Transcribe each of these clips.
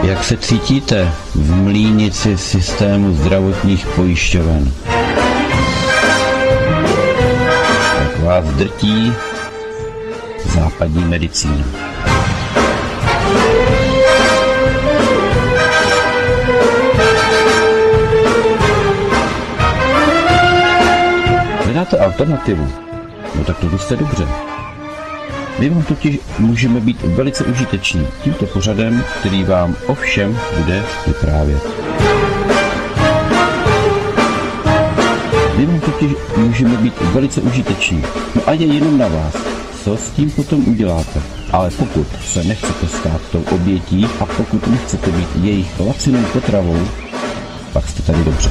Jak se cítíte v mlýnici systému zdravotních pojišťoven? Jak vás drtí západní medicína? Hledáte alternativu? No tak to jste dobře. My vám totiž můžeme být velice užiteční tímto pořadem, který vám o všem bude vyprávět. My vám totiž můžeme být velice užiteční. No a je jenom na vás, co s tím potom uděláte. Ale pokud se nechcete stát tou obětí a pokud nechcete být jejich lacinou potravou, pak jste tady dobře.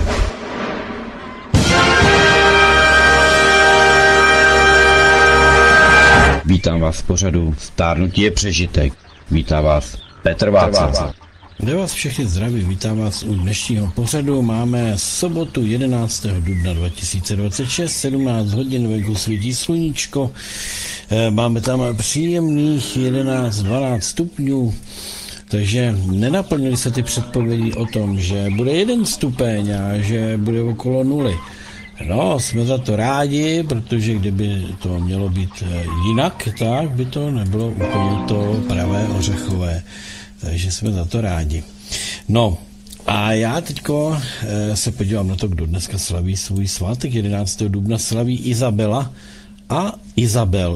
Vítám vás v pořadu Stárnutí je přežitek. Vítá vás Petr Václav. Kde vás všechny zdraví, vítám vás u dnešního pořadu. Máme sobotu 11. dubna 2026, 17 hodin, venku svítí sluníčko. Máme tam příjemných 11-12 stupňů, takže nenaplnily se ty předpovědi o tom, že bude 1 stupeň a že bude okolo 0. No, jsme za to rádi, protože kdyby to mělo být jinak, tak by to nebylo úplně to pravé ořechové. Takže jsme za to rádi. No, a já teďko se podívám na to, kdo dneska slaví svůj svátek. 11. dubna slaví Izabela a Isabel.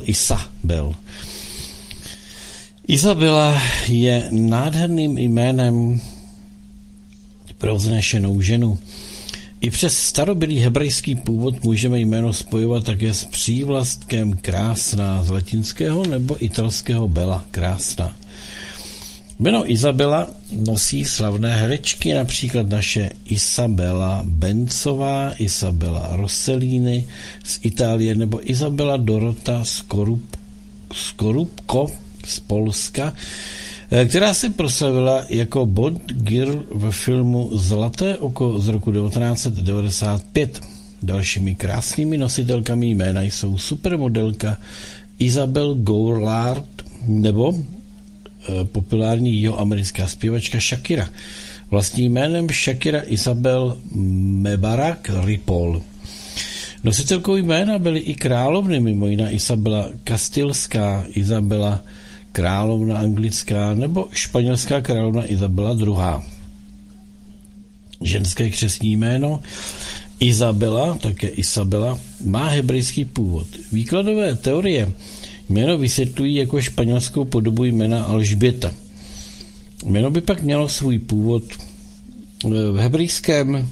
Izabela je nádherným jménem pro vznešenou ženu. I přes starobylý hebrejský původ můžeme jméno spojovat také s přívlastkem krásná z latinského nebo italského bella, krásná. Jméno Izabela nosí slavné herečky, například naše Isabela Bencová, Isabela Rossellini z Itálie nebo Isabela Dorota Skorupko z Polska, která se proslavila jako Bond Girl ve filmu Zlaté oko z roku 1995. Dalšími krásnými nositelkami jména jsou supermodelka Isabel Goulart nebo populární jihoamerická zpěvačka Shakira. Vlastním jménem Shakira Isabel Mebarak Ripoll. Nositelkou jména byly i královny, mimo jiná Isabela Kastilská, Isabela královna anglická nebo španělská královna Isabela II. Ženské křestní jméno Izabela, také Isabela, má hebrejský původ. Výkladové teorie jméno vysvětlují jako španělskou podobu jména Alžběta. Jméno by pak mělo svůj původ v hebrejském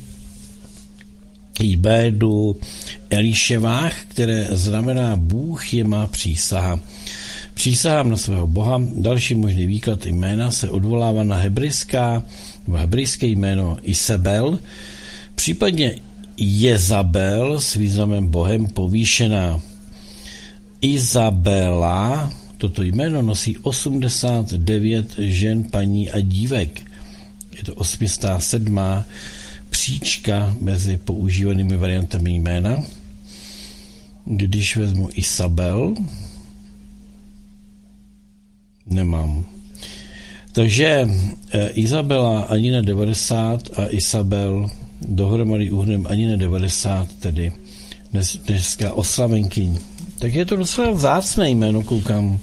jménu Eliševách, které znamená Bůh je má přísaha. Přísahám na svého boha. Další možný výklad jména se odvolává na hebrejské jméno Isabel, případně Jezabel s významem bohem povýšená. Izabela, toto jméno nosí 89 žen, paní a dívek. Je to 87. příčka mezi používanými variantami jména. Když vezmu Isabel, nemám. Takže Izabela ani na 90 a Isabel dohromady úhrnem ani na 90, tedy dneska oslavenkyň. Tak je to docela vzácné jméno, koukám.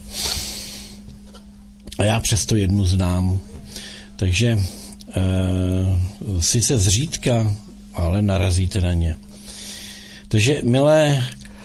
A já přesto jednu znám. Takže sice zřídka, ale narazíte na ně. Takže milé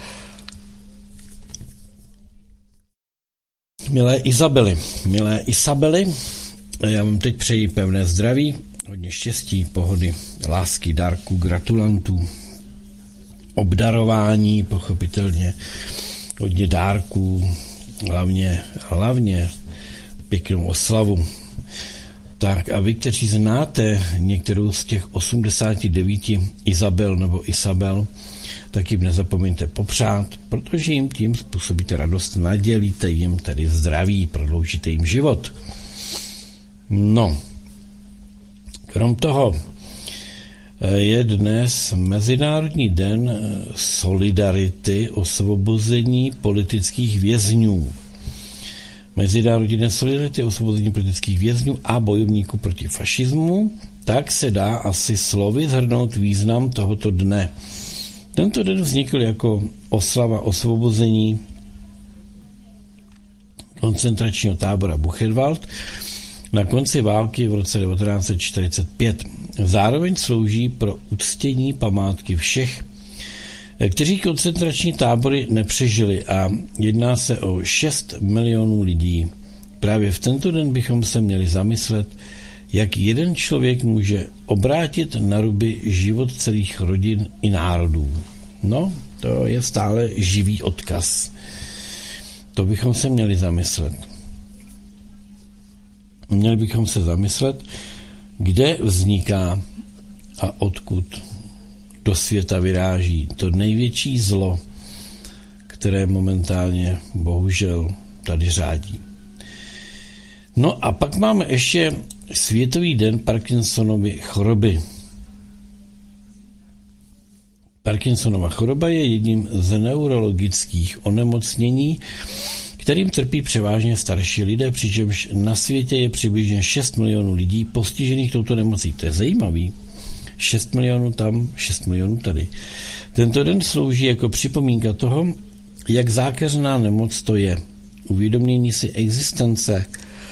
Isabely, já vám teď přeji pevné zdraví, hodně štěstí, pohody, lásky, dárků, gratulantů, obdarování, pochopitelně, hodně dárků, hlavně pěknou oslavu. Tak a vy, kteří znáte některou z těch 89 Izabel nebo Isabel, tak jim nezapomeňte popřát, protože jim tím způsobíte radost, nadělíte jim tedy zdraví, prodloužíte jim život. No, krom toho je dnes Mezinárodní den solidarity osvobození politických vězňů. Mezinárodní den solidarity, osvobození politických vězňů a bojovníků proti fašismu, tak se dá asi slovy shrnout význam tohoto dne. Tento den vznikl jako oslava osvobození koncentračního tábora Buchenwald na konci války v roce 1945. Zároveň slouží pro uctění památky všech, kteří koncentrační tábory nepřežili, a jedná se o 6 milionů lidí. Právě v tento den bychom se měli zamyslet, jak jeden člověk může obrátit na ruby život celých rodin i národů. No, to je stále živý odkaz. To bychom se měli zamyslet. Měli bychom se zamyslet, kde vzniká a odkud do světa vyráží to největší zlo, které momentálně bohužel tady řádí. No a pak máme ještě Světový den Parkinsonovy choroby. Parkinsonova choroba je jedním z neurologických onemocnění, kterým trpí převážně starší lidé, přičemž na světě je přibližně 6 milionů lidí postižených touto nemocí. To je zajímavý. 6 milionů tam, 6 milionů tady. Tento den slouží jako připomínka toho, jak zákeřná nemoc to je. Uvědomění si existence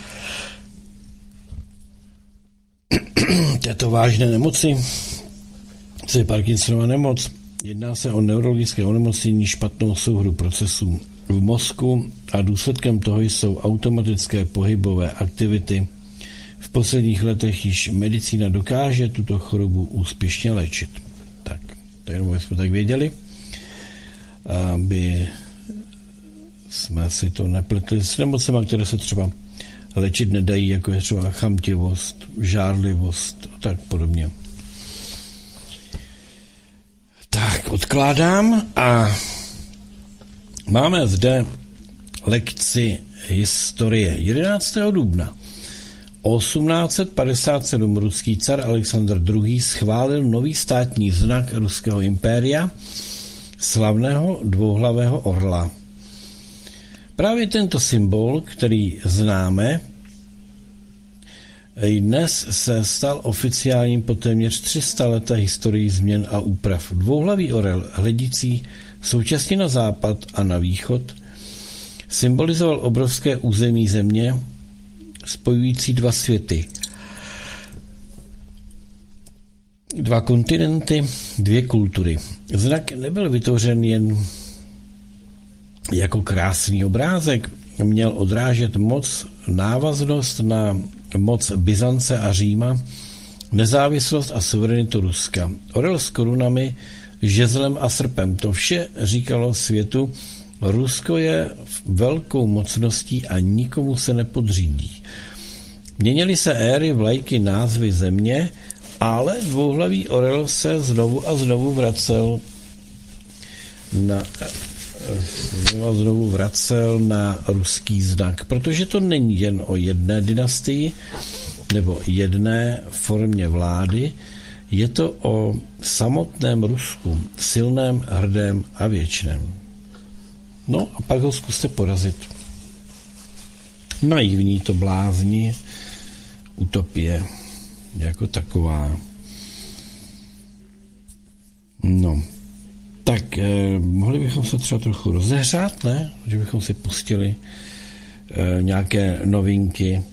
této vážné nemoci, co je Parkinsonova nemoc. Jedná se o neurologické onemocnění, špatnou souhru procesů v mozku a důsledkem toho jsou automatické pohybové aktivity. V posledních letech již medicína dokáže tuto chorobu úspěšně léčit. Tak, to jenom jsme tak věděli, aby jsme si to nepletli s nemocema, které se třeba léčit nedají, jako je třeba chamtivost, žárlivost a tak podobně. Tak, odkládám a máme zde lekci historie. 11. dubna 1857 ruský car Alexandr II. Schválil nový státní znak ruského impéria, slavného dvouhlavého orla. Právě tento symbol, který známe, dnes se stal oficiálním po téměř 300 letech historii změn a úprav. Dvouhlavý orel, hledící současně na západ a na východ, symbolizoval obrovské území země, spojující dva světy. Dva kontinenty, dvě kultury. Znak nebyl vytvořen jen jako krásný obrázek, měl odrážet moc, návaznost na moc Byzance a Říma, nezávislost a suverenitu Ruska. Orel s korunami, žezlem a srpem. To vše říkalo světu, Rusko je velkou mocností a nikomu se nepodřídí. Měnily se éry, vlajky, názvy země, ale dvouhlavý orel se znovu a znovu vracel na ruský znak, protože to není jen o jedné dynastii nebo jedné formě vlády, je to o samotném Rusku, silném, hrdém a věčném. No a pak ho zkuste porazit. Naivní to blázni, utopie jako taková. No, tak mohli bychom se třeba trochu rozehřát, ne? Že bychom si pustili nějaké novinky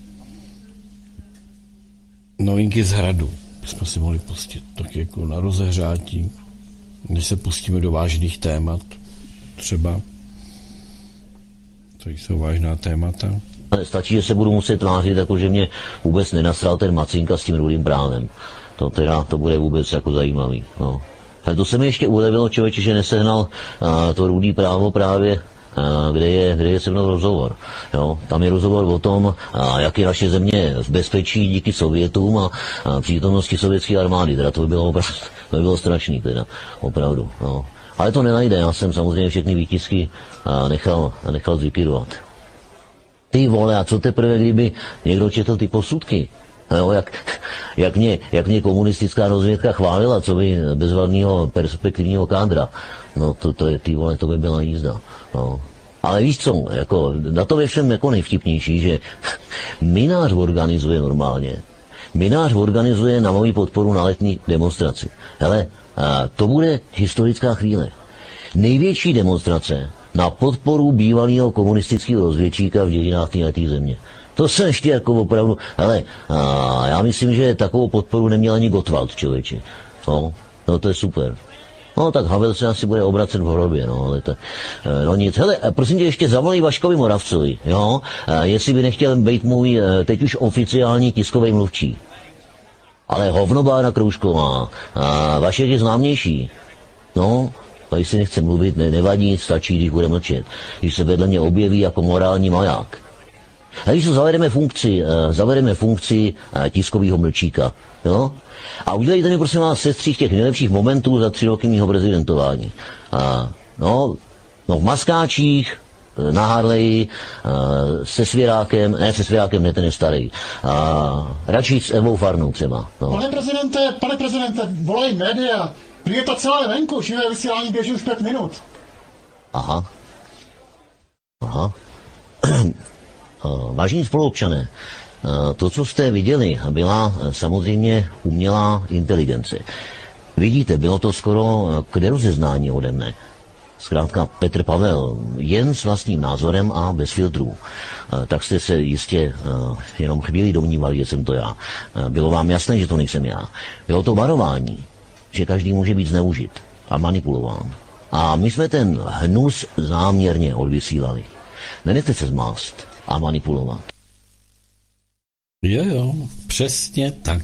z hradu. Bychom si mohli pustit tak jako na rozehřátí, než se pustíme do vážných témat třeba. To jsou vážná témata. Stačí, že se budu muset tvářit, jako že mě vůbec nenasral ten Macinka s tím rudým právem. To bude vůbec jako zajímavý. No. A to se mi ještě ulevilo, člověče, že nesehnal to rudý právo právě, kde je se mnou rozhovor. Jo? Tam je rozhovor o tom, jak je naše země v bezpečí díky Sovětům a přítomnosti sovětské armády. Teda to by bylo strašný, teda, opravdu. No. Ale to nenajde, já jsem samozřejmě všechny výtisky nechal zlikvidovat. Ty vole, a co teprve, kdyby někdo četl ty posudky? Jo, jak mě komunistická rozvědka chválila, co by bezvadného perspektivního kádra. No to je, ty vole, to by byla jízda. No. Ale víš co, jako, na to je všem jako nejvtipnější, že Mynář organizuje normálně. Mynář organizuje na moji podporu na letní demonstraci. Hele, to bude historická chvíle. Největší demonstrace na podporu bývalého komunistického rozvědčíka v dějinách této země. To se ještě jako opravdu, hele, já myslím, že takovou podporu neměl ani Gottwald, člověče. No, to je super. No, tak Havel se asi bude obracet v hrobě, no, ale to, no nic. Hele, prosím tě, ještě zavolej Vaškovi Moravcovi, jo, jestli by nechtěl být můj teď už oficiální tiskový mluvčí. Ale hovno Bára Kroužková, Vašek je známější. No, a když si nechce mluvit, nevadí, stačí, když bude mlčet. Když se vedle mě objeví jako morální maják. A když to zavedeme funkci tiskového mlčíka, jo? A udělejte mi, prosím vás, sestřih těch nejlepších momentů za 3 roky mého prezidentování. No, v maskáčích, na Harleji, se Svěrákem, ne, ten je starý. Radši s Evou Farnou třeba. No. Pane prezidente, volají média. Prý je to celé venku, živé vysílání běží už 5 minut. Aha. Vážení spoluobčané, to, co jste viděli, byla samozřejmě umělá inteligence. Vidíte, bylo to skoro k nerozeznání ode mne. Zkrátka Petr Pavel, jen s vlastním názorem a bez filtrů. Tak jste se jistě jenom chvíli domnívali, že jsem to já. Bylo vám jasné, že to nejsem já. Bylo to varování, že každý může být zneužit a manipulován. A my jsme ten hnus záměrně odvysílali. Nenechte se zmást a manipulovat. Jo, přesně tak.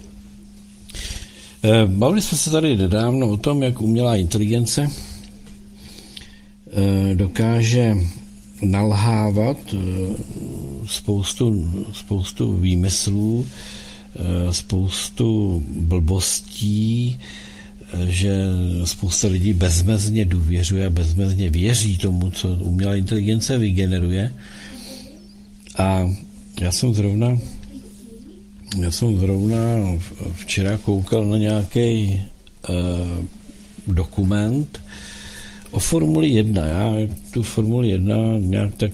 Bavili jsme se tady nedávno o tom, jak umělá inteligence dokáže nalhávat spoustu výmyslů, spoustu blbostí, že spousta lidí bezmezně důvěřuje a bezmezně věří tomu, co umělá inteligence vygeneruje. A já jsem zrovna včera koukal na nějaký dokument o Formuli 1. Já tu Formuli 1 nějak tak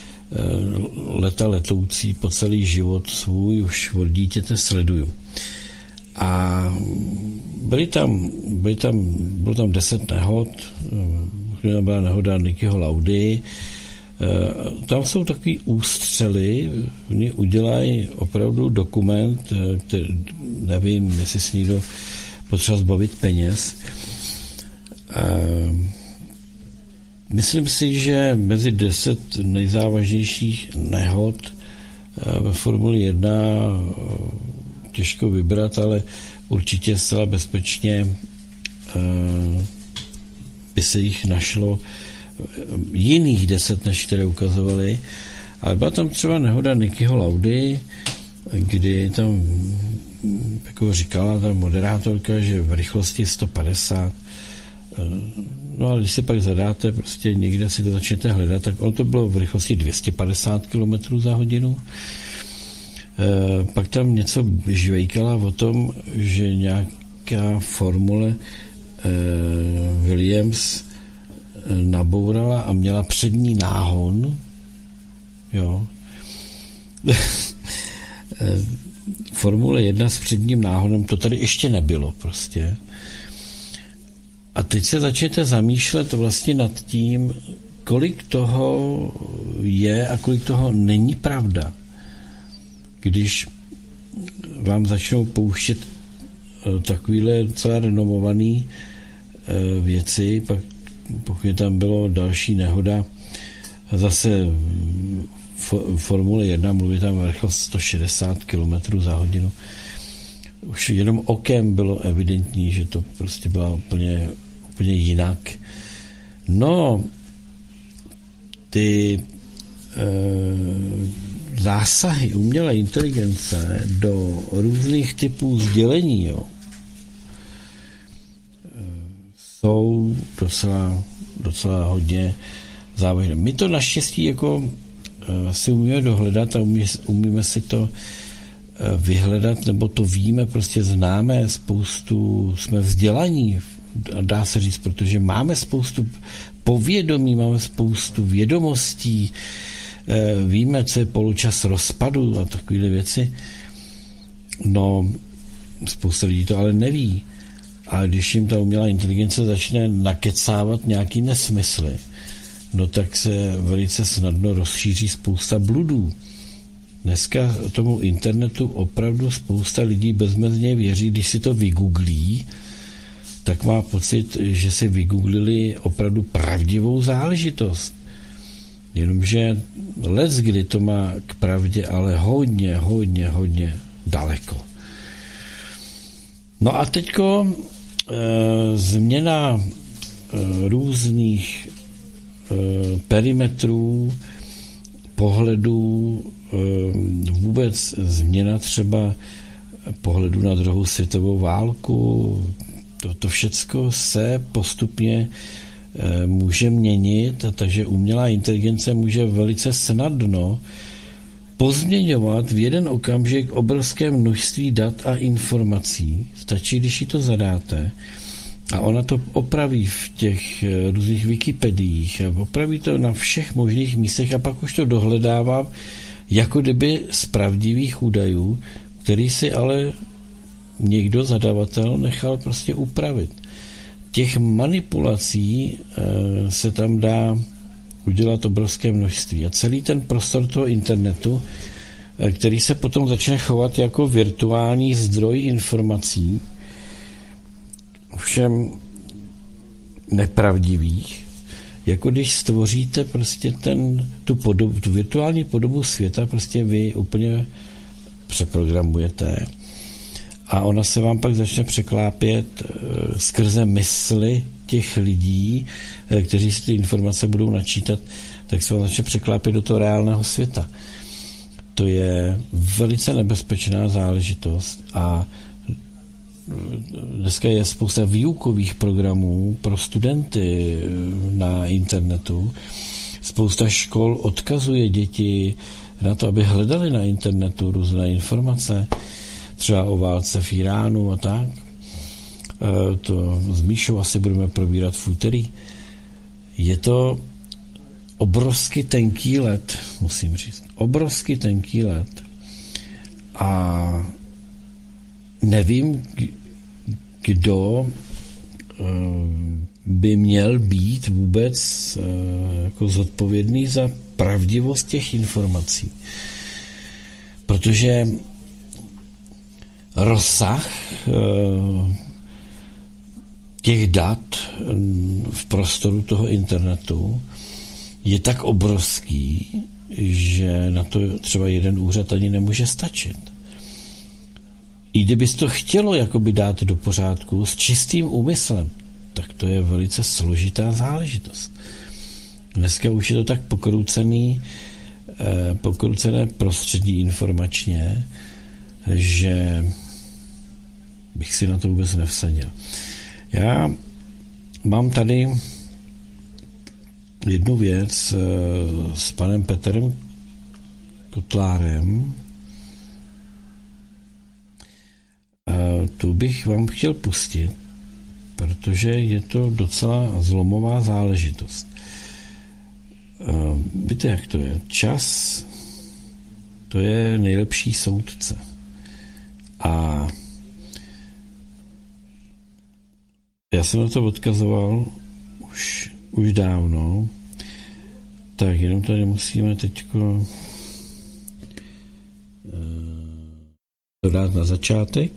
letoucí po celý život svůj už od dítěte sleduju. A bylo tam 10 nehod, byla nehoda Nickyho Laudy. Tam jsou takový ústřely, oni udělají opravdu dokument, který, nevím, jestli si někdo potřeba zbavit peněz. Myslím si, že mezi 10 nejzávažnějších nehod ve Formuli 1 těžko vybrat, ale určitě zcela bezpečně by se jich našlo jiných 10, než které ukazovali. Ale byla tam třeba nehoda Nickyho Laudy, kdy tam jako říkala ta moderátorka, že v rychlosti 150. No ale když si pak zadáte, prostě někde si to začnete hledat, tak ono to bylo v rychlosti 250 km za hodinu. Pak tam něco žvejkala o tom, že nějaká formule Williams nabourala a měla přední náhon. Jo. Formule 1 s předním náhonem, to tady ještě nebylo prostě. A teď se začnete zamýšlet vlastně nad tím, kolik toho je a kolik toho není pravda. Když vám začnou pouštět takovýhle celé renomovaný věci, pak pokud tam bylo další nehoda, zase Formule 1 mluví tam rychlost 160 km za hodinu. Už jenom okem bylo evidentní, že to prostě bylo úplně jinak. No, ty zásahy umělé inteligence do různých typů sdělení, jo, jsou docela hodně závažné. My to naštěstí jako si umíme dohledat a umíme si to vyhledat, nebo to víme, prostě známe spoustu, jsme vzdělaní, dá se říct, protože máme spoustu povědomí, máme spoustu vědomostí, víme, co je poločas rozpadu a takovéhle věci. No, spousta lidí to ale neví. A když jim ta umělá inteligence začne nakecávat nějaký nesmysly, no tak se velice snadno rozšíří spousta bludů. Dneska tomu internetu opravdu spousta lidí bezmezně věří, když si to vygooglí, tak má pocit, že si vygooglili opravdu pravdivou záležitost. Jenomže leckdy to má k pravdě, ale hodně daleko. No a teďko změna různých perimetrů, pohledů, vůbec změna třeba pohledu na druhou světovou válku, to všecko se postupně může měnit, takže umělá inteligence může velice snadno pozměňovat v jeden okamžik obrovské množství dat a informací. Stačí, když ji to zadáte a ona to opraví v těch různých Wikipediích, opraví to na všech možných místech a pak už to dohledává jako kdyby z pravdivých údajů, který si ale někdo, zadavatel, nechal prostě upravit. Těch manipulací se tam dá udělat obrovské množství. A celý ten prostor toho internetu, který se potom začne chovat jako virtuální zdroj informací, ovšem nepravdivých, jako když stvoříte prostě tu virtuální podobu světa, prostě vy úplně přeprogramujete a ona se vám pak začne překlápět skrze mysli těch lidí, kteří si ty informace budou načítat, tak se vám začne překlápět do toho reálného světa. To je velice nebezpečná záležitost a dneska je spousta výukových programů pro studenty na internetu. Spousta škol odkazuje děti na to, aby hledali na internetu různé informace, třeba o válce v Iránu a tak. To s Míšou asi budeme probírat v úterý. Je to obrovsky tenký led, musím říct. Obrovsky tenký led. A nevím, kdo by měl být vůbec jako zodpovědný za pravdivost těch informací. Protože rozsah těch dat v prostoru toho internetu je tak obrovský, že na to třeba jeden úřad ani nemůže stačit. I kdyby to chtělo jakoby dát do pořádku s čistým úmyslem, tak to je velice složitá záležitost. Dneska už je to tak pokroucené prostředí informačně, že bych si na to vůbec nevsadil. Já mám tady jednu věc s panem Petrem Kotlárem. Tu bych vám chtěl pustit, protože je to docela zlomová záležitost. Víte, jak to je? Čas, to je nejlepší soudce. A já jsem na to odkazoval už dávno, tak jenom tady musíme teďko to dát na začátek.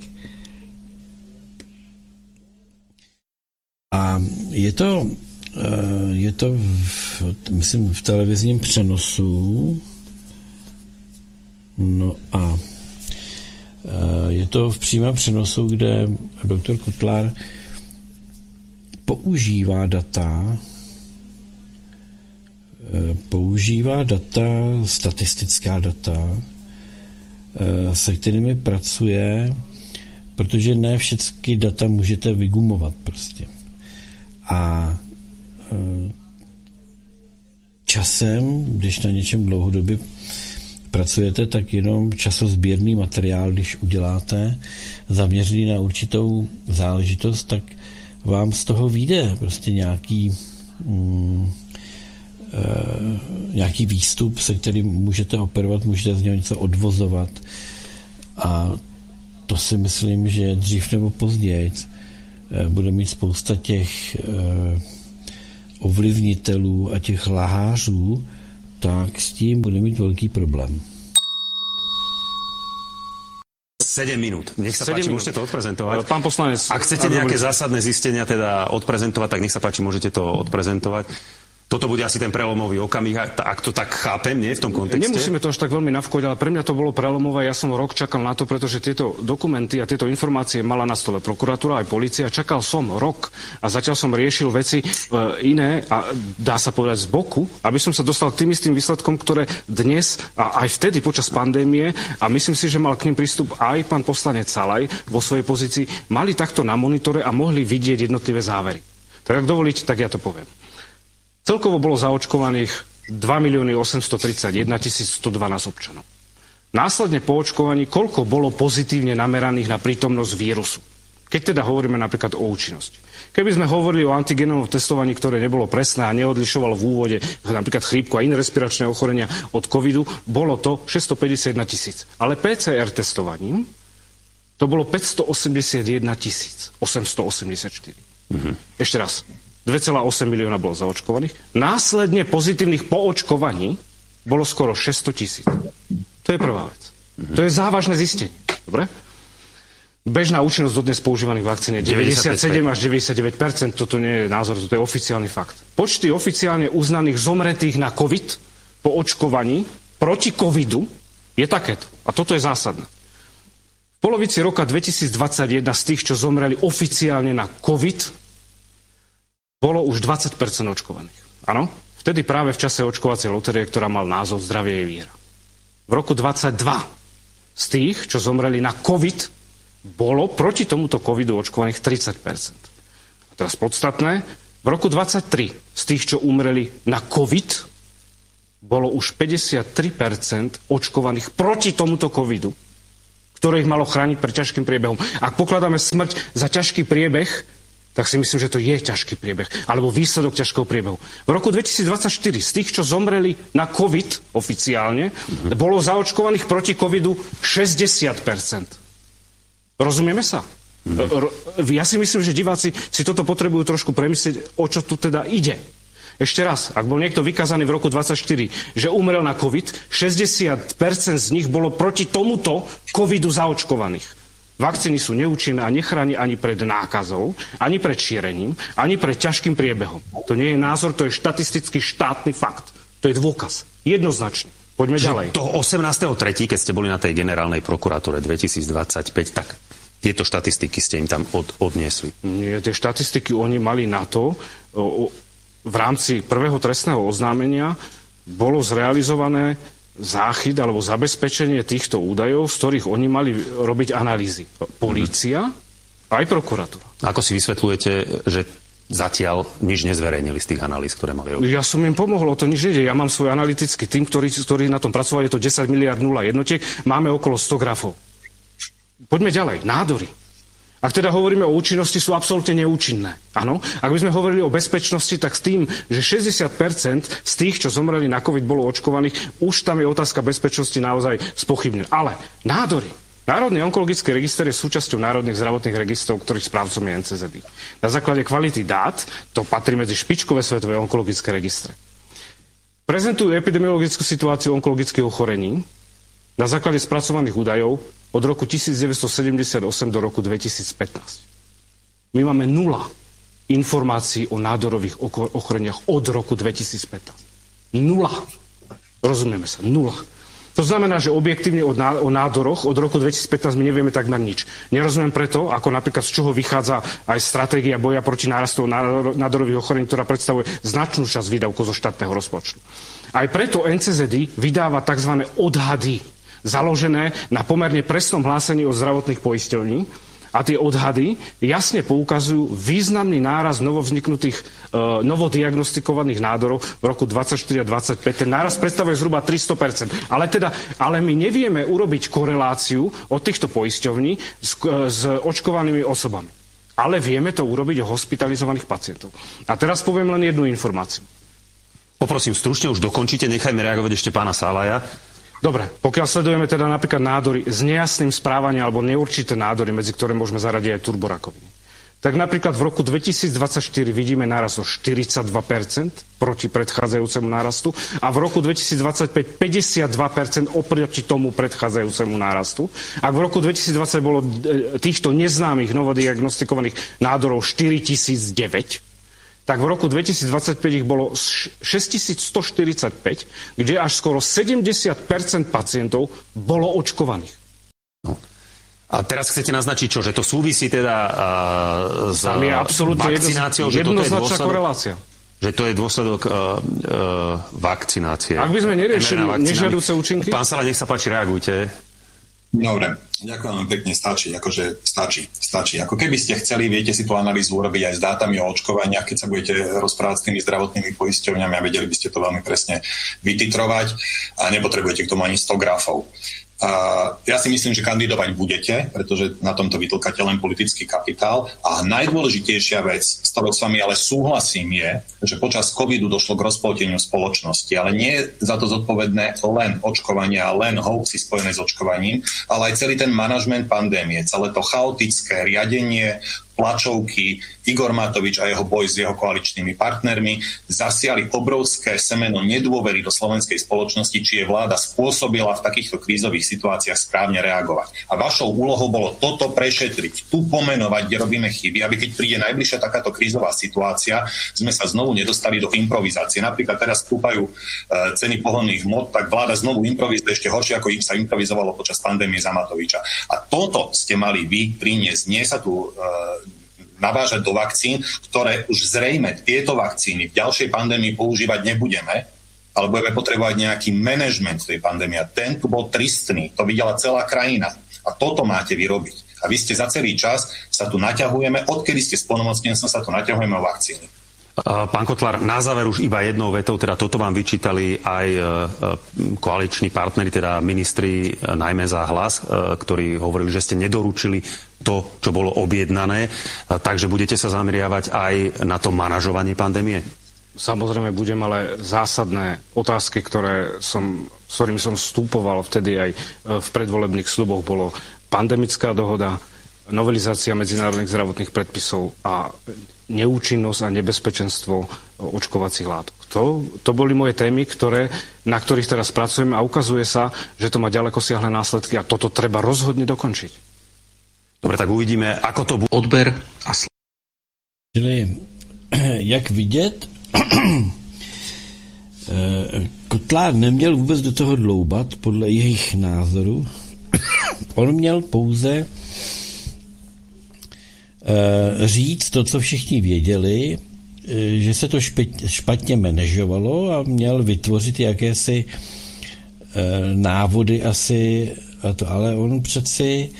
A je to myslím, v televizním přenosu. No a je to v přímém přenosu, kde doktor Kotlár používá data, statistická data, se kterými pracuje, protože ne všechny data můžete vygumovat prostě. A časem, když na něčem dlouhodobě pracujete, tak jenom časozběrný materiál, když uděláte, zaměřený na určitou záležitost, tak vám z toho vyjde prostě nějaký nějaký výstup, se kterým můžete operovat, můžete z něho něco odvozovat. A to si myslím, že dřív nebo později bude mít spousta těch ovlivnitelů a těch lhářů, tak s tím bude mít velký problém. 7 minút. Nech sa páči, môžete to odprezentovať. Pán poslanec, ak chcete nejaké zásadné zistenia teda odprezentovať, tak nech sa páči, môžete to odprezentovať. Toto bude asi ten prelomový okamih, ak to tak chápem, nie v tom kontexte? Nemusíme to až tak veľmi navkôť, ale pre mňa to bolo prelomové. Ja som rok čakal na to, pretože tieto dokumenty a tieto informácie mala na stole prokuratúra aj polícia. Čakal som rok a zatiaľ som riešil veci iné a dá sa povedať z boku, aby som sa dostal k tým istým výsledkom, ktoré dnes a aj vtedy počas pandémie, a myslím si, že mal k nim prístup aj pán poslanec Salaj vo svojej pozícii, mali takto na monitore a mohli vidieť jednotlivé závery. Tak ak dovolíte, tak ja to poviem. Celkovo bolo zaočkovaných 2 831 112 občanov. Následne po očkovaní, koľko bolo pozitívne nameraných na prítomnosť vírusu? Keď teda hovoríme napríklad o účinnosti. Keby sme hovorili o antigenovom testovaní, ktoré nebolo presné a neodlišovalo v úvode napríklad chrípku a iné respiračné ochorenia od covidu, bolo to 651 000. Ale PCR testovaním to bolo 581 884. Ešte raz. 2,8 milióna bolo zaočkovaných. Následne pozitívnych po očkovaní bolo skoro 600 000. To je prvá vec. To je závažné zistenie. Dobre? Bežná účinnosť dodnes používaných vakcín je 97 až 99%. Toto nie je názor, toto je oficiálny fakt. Počty oficiálne uznaných zomretých na COVID po očkovaní proti covidu je takéto. A toto je zásadné. V polovici roka 2021 z tých, čo zomreli oficiálne na COVID, bolo už 20% očkovaných. Áno? Vtedy práve v čase očkovacej lotérie, ktorá mal názov Zdravie je viera. V roku 22 z tých, čo zomreli na COVID, bolo proti tomuto covidu očkovaných 30%. A teraz podstatné, v roku 23 z tých, čo umreli na COVID, bolo už 53% očkovaných proti tomuto covidu, ktoré ich malo chrániť pred ťažkým priebehom. Ak pokladáme smrť za ťažký priebeh, tak si myslím, že to je ťažký priebeh, alebo výsledok ťažkého priebehu. V roku 2024 z tých, čo zomreli na COVID oficiálne, bolo zaočkovaných proti covidu 60%. Rozumieme sa? Ja si myslím, že diváci si toto potrebujú trošku premyslieť, o čo tu teda ide. Ešte raz, ak bol niekto vykázaný v roku 2024, že umrel na COVID, 60% z nich bolo proti tomuto covidu zaočkovaných. Vakcíny sú neúčinné a nechráni ani pred nákazou, ani pred šírením, ani pred ťažkým priebehom. To nie je názor, to je štatistický štátny fakt. To je dôkaz. Jednoznačne. Poďme ďalej. Toho 18.3., keď ste boli na tej generálnej prokuratúre 2025, tak tieto štatistiky ste im tam odniesli. Nie, tie štatistiky oni mali na to, v rámci prvého trestného oznámenia bolo zrealizované záchyt alebo zabezpečenie týchto údajov, z ktorých oni mali robiť analýzy. Polícia, aj prokuratúra. Ako si vysvetľujete, že zatiaľ nič nezverejnili z tých analýz, ktoré mali robiť? Ja som im pomohol, o to nič nejde. Ja mám svoj analytický tým, ktorý na tom pracoval, je to 10 miliard 0 jednotiek, máme okolo 100 grafov. Poďme ďalej. Nádory. Ak teda hovoríme o účinnosti, sú absolútne neúčinné. Áno? Ak by sme hovorili o bezpečnosti, tak s tým, že 60% z tých, čo zomreli na COVID, bolo očkovaných, už tam je otázka bezpečnosti naozaj spochybnená. Ale nádory. Národný onkologický register je súčasťou národných zdravotných registrov, ktorých správcom je NCZD. Na základe kvality dát to patrí medzi špičkové svetové onkologické registre. Prezentujú epidemiologickú situáciu onkologických ochorení na základe spracovaných údajov od roku 1978 do roku 2015. My máme 0 informácií o nádorových ochoreniach od roku 2015. 0. Rozumieme sa, 0. To znamená, že objektívne o nádoroch od roku 2015 my nevieme takmer nič. Nerozumiem preto, ako napríklad z čoho vychádza aj stratégia boja proti nárastu nádorových ochorení, ktorá predstavuje značnú časť výdavkov zo štátneho rozpočtu. Aj preto NCZD vydáva tzv. Odhady, založené na pomerne presnom hlásení od zdravotných poisťovní. A tie odhady jasne poukazujú významný náraz novovzniknutých, novodiagnostikovaných nádorov v roku 24 a 25. Ten náraz predstavuje zhruba 300%. Ale my nevieme urobiť koreláciu od týchto poisťovní s očkovanými osobami. Ale vieme to urobiť o hospitalizovaných pacientov. A teraz poviem len jednu informáciu. Poprosím, stručne už dokončite, nechajme reagovať ešte pána Salaja. Dobre, pokiaľ sledujeme teda napríklad nádory s nejasným správaním alebo neurčité nádory, medzi ktoré môžeme zaradiť aj turborakoviny, tak napríklad v roku 2024 vidíme nárast o 42% proti predchádzajúcemu nárastu a v roku 2025 52% oproti tomu predchádzajúcemu nárastu. Ak v roku 2020 bolo týchto neznámych novodiagnostikovaných nádorov 4009, tak v roku 2025 ich bolo 6145, kde až skoro 70% pacientov bolo očkovaných. A teraz chcete naznačiť čo? Že to súvisí teda s Tam je absolútne vakcináciou? jednoznačná korelácia. Že to je dôsledok vakcinácie. Ak by sme neriešili nežiaduce účinky? Pán Sala, nech sa páči, reagujte. Dobre, ďakujem vám pekne, stačí. Ako keby ste chceli, viete si tú analýzu urobiť aj s dátami o očkovaniach, keď sa budete rozprávať s tými zdravotnými poisťovňami a vedeli by ste to veľmi presne vytitrovať a nepotrebujete k tomu ani 100 grafov. Ja si myslím, že kandidovať budete, pretože na tomto vytlkáte len politický kapitál. A najdôležitejšia vec, s ktorou s vami ale súhlasím, je, že počas covidu došlo k rozpolteniu spoločnosti, ale nie je za to zodpovedné len očkovanie a len hoaxy spojené s očkovaním, ale aj celý ten manažment pandémie, celé to chaotické riadenie, tlačovky, Igor Matovič a jeho boj s jeho koaličnými partnermi zasiali obrovské semeno nedôvery do slovenskej spoločnosti, či je vláda spôsobila v takýchto krízových situáciách správne reagovať. A vašou úlohou bolo toto prešetriť, tu pomenovať, kde robíme chyby, aby keď príde najbližšia takáto krízová situácia, sme sa znovu nedostali do improvizácie. Napríklad teraz stúpajú ceny pohonných hmot, tak vláda znovu improvizuje ešte horšie, ako im sa improvizovalo počas pandémie za Matoviča. A toto ste mali vy priniesť, nie sa tu navážať do vakcín, ktoré už zrejme tieto vakcíny v ďalšej pandémii používať nebudeme, ale budeme potrebovať nejaký manažment tej pandémie. A ten tu bol tristný, to videla celá krajina. A toto máte vyrobiť. A vy ste za celý čas sa tu naťahujeme, odkedy ste splnomocnenstvom sa tu naťahujeme o vakcíny. Pán Kotlár, na záver už iba jednou vetou, teda toto vám vyčítali aj koaliční partneri, teda ministri, najmä za Hlas, ktorí hovorili, že ste nedoručili to, čo bolo objednané, takže budete sa zameriavať aj na to manažovanie pandémie? Samozrejme budem, ale zásadné otázky, s ktorými som vstupoval vtedy aj v predvolebných sľuboch, bolo pandemická dohoda, novelizácia medzinárodných zdravotných predpisov a neúčinnosť a nebezpečenstvo očkovacích látok. To boli moje témy, na ktorých teraz pracujeme a ukazuje sa, že to má ďaleko siahle následky a toto treba rozhodne dokončiť. Dobre, tak uvidíme, ako to bude. Odber a Čili, jak vidět, Kotlár neměl vůbec do toho dloubat, podle jejich názoru. On měl pouze říct to, co všichni věděli, že se to špatně manažovalo a měl vytvořit jakési návody asi a to, ale on přeci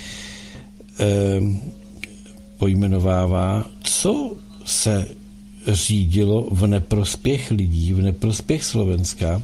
pojmenovává, co se řídilo v neprospěch lidí, v neprospěch Slovenska,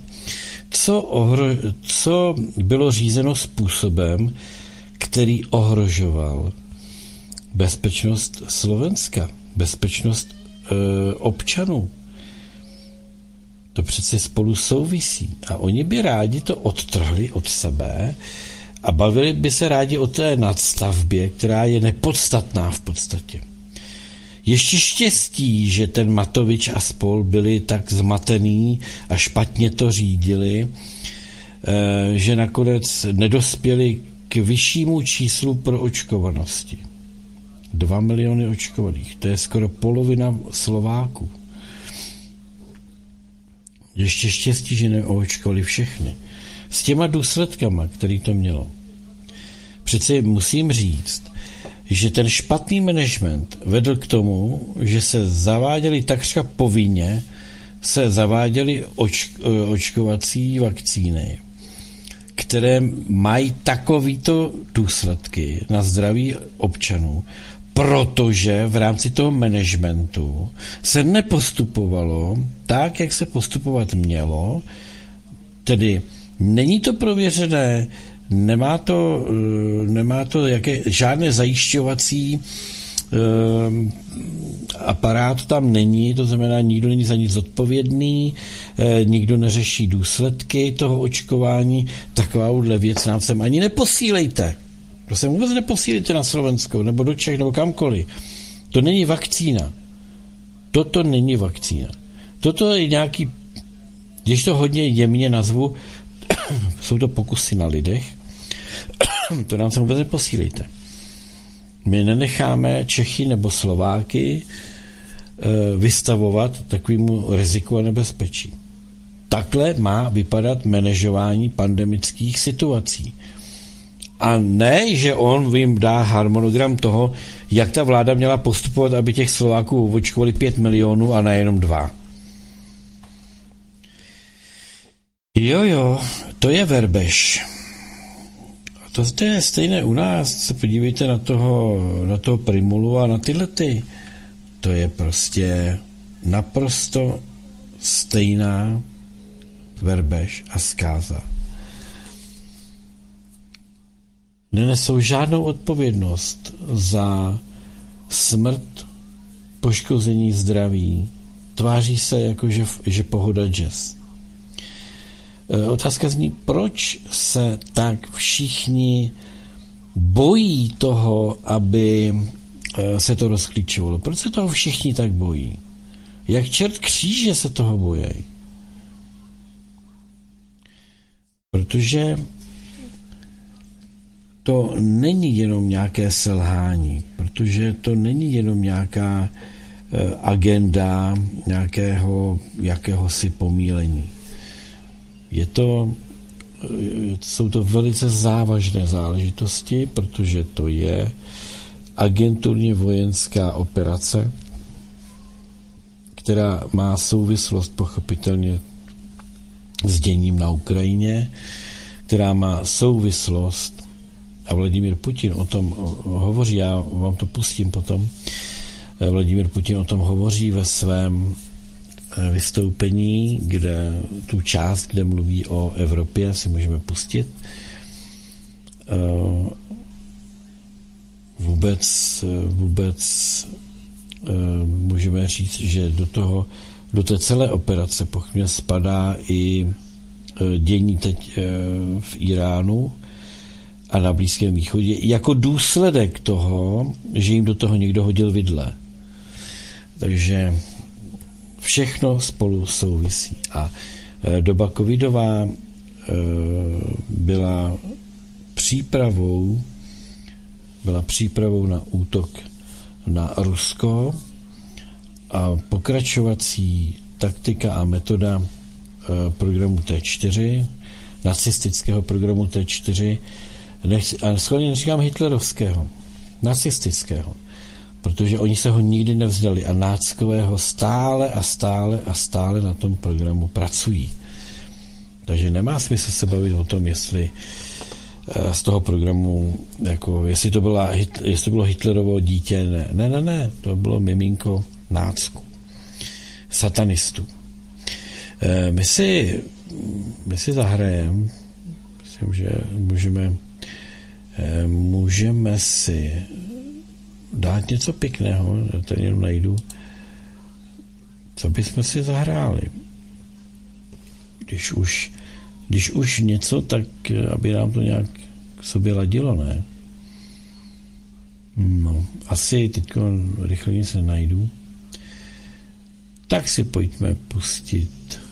co bylo řízeno způsobem, který ohrožoval bezpečnost Slovenska, bezpečnost občanů. To přece spolu souvisí. A oni by rádi to odtrhli od sebe a bavili by se rádi o té nadstavbě, která je nepodstatná v podstatě. Ještě štěstí, že ten Matovič a spol byli tak zmatený a špatně to řídili, že nakonec nedospěli k vyššímu číslu pro očkovanosti. 2 miliony očkovaných, to je skoro polovina Slováků. Ještě štěstí, že neočkovali všechny. S těma důsledkama, který to mělo. Přece musím říct, že ten špatný management vedl k tomu, že se zaváděly takřka povinně, se zaváděly očkovací vakcíny, které mají takovýto důsledky na zdraví občanů, protože v rámci toho managementu se nepostupovalo tak, jak se postupovat mělo, tedy není to prověřené, nemá to žádné zajišťovací aparát tam není, to znamená, nikdo není za nic zodpovědný, nikdo neřeší důsledky toho očkování, takováhle věc nám sem ani neposílejte. To sem vůbec neposílejte na Slovensko, nebo do Čech, nebo kamkoliv. To není vakcína. Toto není vakcína. Toto je nějaký, když to hodně jemně nazvu, jsou to pokusy na lidech, to nám sem vůbec neposílejte. My nenecháme Čechy nebo Slováky vystavovat takovému riziku a nebezpečí. Takhle má vypadat manažování pandemických situací. A ne, že on jim dá harmonogram toho, jak ta vláda měla postupovat, aby těch Slováků očkovali 5 milionů a ne jenom 2. Jo, to je Verbež. To je stejné u nás, se podívejte na toho Primulu a na tyhle ty. To je prostě naprosto stejná Verbež a zkáza. Nenesou žádnou odpovědnost za smrt, poškození zdraví. Tváří se jako, že pohoda jazz. Otázka zní, proč se tak všichni bojí toho, aby se to rozklíčovalo? Proč se toho všichni tak bojí? Jak čert kříže se toho bojí? Protože to není jenom nějaké selhání, protože to není jenom nějaká agenda nějakého jakéhosi pomílení. Jsou to velice závažné záležitosti, protože to je agenturně vojenská operace, která má souvislost pochopitelně s děním na Ukrajině, která má souvislost, a Vladimír Putin o tom hovoří, já vám to pustím potom, Vladimír Putin o tom hovoří ve svém vystoupení, kde tu část, kde mluví o Evropě, si můžeme pustit. Vůbec můžeme říct, že do té celé operace pochopně spadá i dění teď v Iránu a na Blízkém východě jako důsledek toho, že jim do toho někdo hodil vidle. Takže všechno spolu souvisí. A doba covidová byla přípravou na útok na Rusko a pokračovací taktika a metoda programu T4, nacistického programu T4, a schválně neříkám hitlerovského, nacistického, protože oni se ho nikdy nevzdali a náckové ho stále na tom programu pracují. Takže nemá smysl se bavit o tom, jestli z toho programu, jako, jestli to bylo Hitlerovo dítě, ne, to bylo miminko nácku, satanistů. My si zahrajeme, myslím, že můžeme si dát něco pěkného, já tady jenom najdu, co bychom si zahráli. Když už něco, tak aby nám to nějak k sobě ladilo, ne? No, asi teď rychle se najdu. Tak si pojďme pustit